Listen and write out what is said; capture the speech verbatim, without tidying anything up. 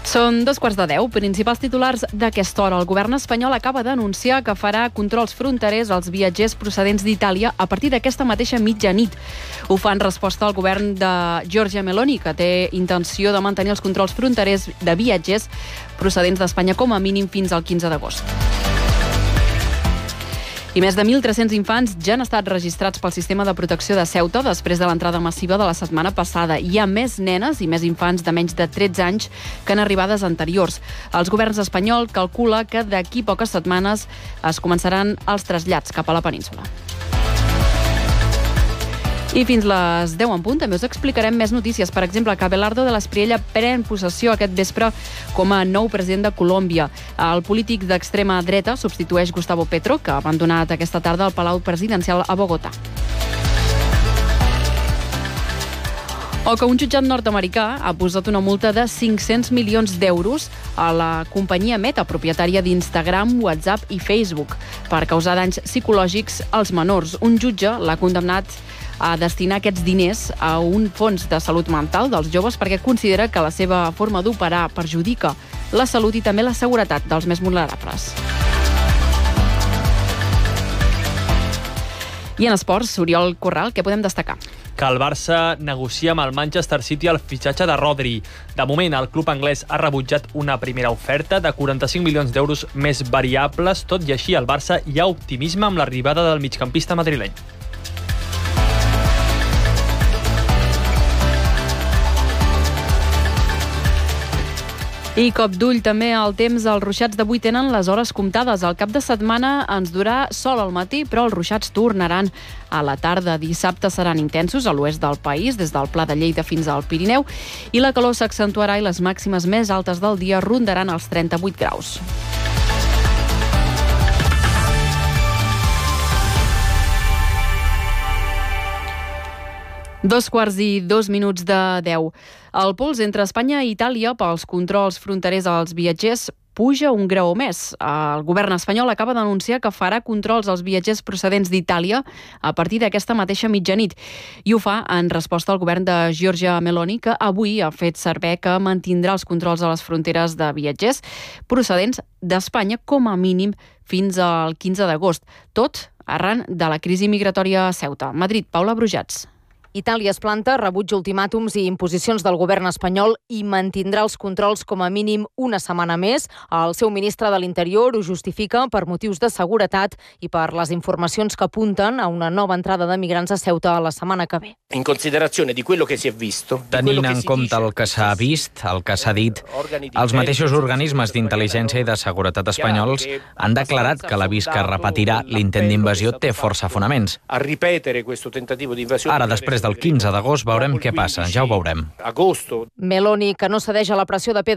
Són dos quarts de deu. Principals titulars d'aquesta hora. El govern espanyol acaba d'anunciar que farà controls fronterers als viatgers procedents d'Itàlia a partir d'aquesta mateixa mitjanit. Ho fa en resposta al govern de Giorgia Meloni, que té intenció de mantenir els controls fronterers de viatgers procedents d'Espanya com a mínim fins al quinze d'agost. I més de mil tres-cents infants ja han estat registrats pel sistema de protecció de Ceuta després de l'entrada massiva de la setmana passada. Hi ha més nenes i més infants de menys de tretze anys que en arribades anteriors. Els governs espanyol calcula que d'aquí poques setmanes es començaran els trasllats cap a la península. I fins les deu en punt també us explicarem més notícies. Per exemple, que Abelardo de l'Espriella pren possessió aquest vespre com a nou president de Colòmbia. El polític d'extrema dreta substitueix Gustavo Petro, que ha abandonat aquesta tarda el Palau Presidencial a Bogotà. O que un jutjat nord-americà ha posat una multa de cinc-cents milions d'euros a la companyia Meta, propietària d'Instagram, WhatsApp i Facebook, per causar danys psicològics als menors. Un jutge l'ha condemnat a destinar aquests diners a un fons de salut mental dels joves perquè considera que la seva forma d'operar perjudica la salut i també la seguretat dels més vulnerables. I en esports, Oriol Corral, què podem destacar? Que el Barça negocia amb el Manchester City el fitxatge de Rodri. De moment, el club anglès ha rebutjat una primera oferta de quaranta-cinc milions d'euros més variables. Tot i així, al Barça hi ha optimisme amb l'arribada del migcampista madrileny. I cop d'ull també al temps. Els ruixats d'avui tenen les hores comptades. El cap de setmana ens durà sol al matí, però els ruixats tornaran a la tarda. Dissabte seran intensos a l'oest del país, des del Pla de Lleida fins al Pirineu, i la calor s'accentuarà i les màximes més altes del dia rondaran els trenta-vuit graus. Dos quarts i dos minuts de deu. El pols entre Espanya i Itàlia pels controls fronterers als viatgers puja un grau més. El govern espanyol acaba d'anunciar que farà controls als viatgers procedents d'Itàlia a partir d'aquesta mateixa mitjanit. I ho fa en resposta al govern de Giorgia Meloni, que avui ha fet saber que mantindrà els controls a les fronteres de viatgers procedents d'Espanya com a mínim fins al quinze d'agost. Tot arran de la crisi migratòria a Ceuta. Madrid, Paula Brujats. Itàlia es planta, rebutja ultimàtums i imposicions del govern espanyol i mantindrà els controls com a mínim una setmana més. El seu ministre de l'Interior ho justifica per motius de seguretat i per les informacions que apunten a una nova entrada de migrants a Ceuta la setmana que ve. In considerazione di quello che si è visto, tenint en compte el que s'ha vist, el que s'ha dit, els mateixos organismes d'intel·ligència i de seguretat espanyols han declarat que l'avís que repetirà l'intent d'invasió té força fonaments. Ara, després del quinze d'agost, veurem què passa, ja ho veurem. Meloni, que no cedeix a la pressió de Pedro